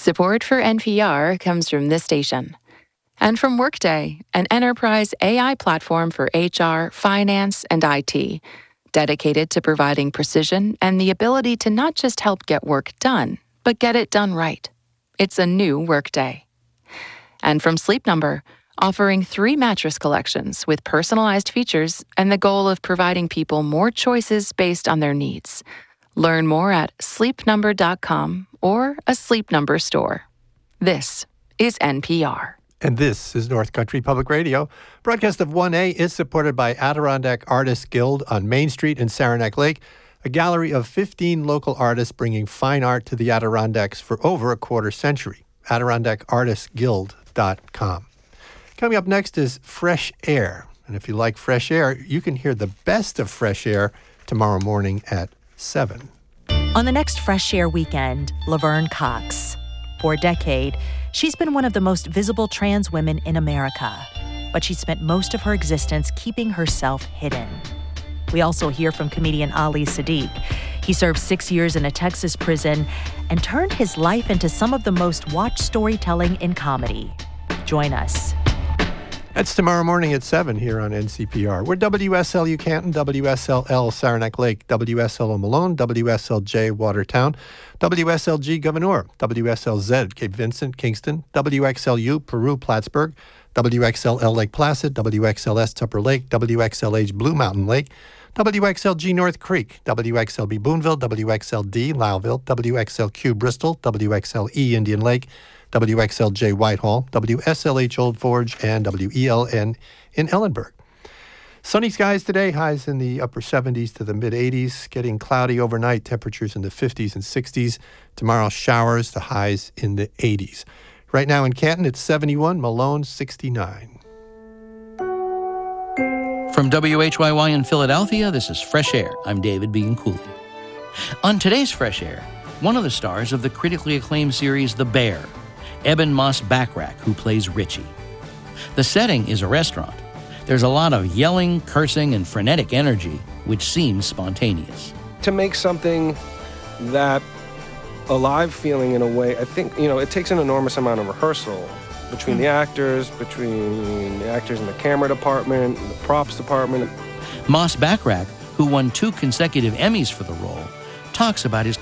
Support for NPR comes from this station and from Workday, an enterprise AI platform for HR, finance, and IT, dedicated to providing precision and the ability to not just help get work done, but get it done right. It's a new Workday. And from Sleep Number, offering 3 mattress collections with personalized features and the goal of providing people more choices based on their needs. Learn more at sleepnumber.com or a Sleep Number store. This is NPR. And this is North Country Public Radio. Broadcast of 1A is supported by Adirondack Artists Guild on Main Street in Saranac Lake, a gallery of 15 local artists bringing fine art to the Adirondacks for over a quarter century. AdirondackArtistsGuild.com. Coming up next is Fresh Air. And if you like fresh air, you can hear the best of Fresh Air tomorrow morning at 7. On the next Fresh Air weekend, Laverne Cox. For a decade, she's been one of the most visible trans women in America, but she spent most of her existence keeping herself hidden. We also hear from comedian Ali Siddiq. He served 6 years in a Texas prison and turned his life into some of the most watched storytelling in comedy. Join us. That's tomorrow morning at 7 here on NCPR. We're WSLU Canton, WSLL Saranac Lake, WSLO Malone, WSLJ Watertown, WSLG Gouverneur, WSLZ Cape Vincent, Kingston, WXLU Peru Plattsburgh, WXLL Lake Placid, WXLS Tupper Lake, WXLH Blue Mountain Lake, WXLG North Creek, WXLB Boonville, WXLD Lowville, WXLQ Bristol, WXLE Indian Lake, WXLJ Whitehall, WSLH Old Forge, and WELN in Ellenburg. Sunny skies today, highs in the upper 70s to the mid-80s, getting cloudy overnight, temperatures in the 50s and 60s. Tomorrow, showers, the highs in the 80s. Right now in Canton, it's 71, Malone 69. From WHYY in Philadelphia, this is Fresh Air. I'm David Began-Cooley. On today's Fresh Air, one of the stars of the critically acclaimed series The Bear, Eben Moss-Bachrach, who plays Richie. The setting is a restaurant. There's a lot of yelling, cursing, and frenetic energy, which seems spontaneous. To make something that alive feeling in a way, I think, it takes an enormous amount of rehearsal between the actors in the camera department, the props department. Moss-Bachrach, who won 2 consecutive Emmys for the role, talks about his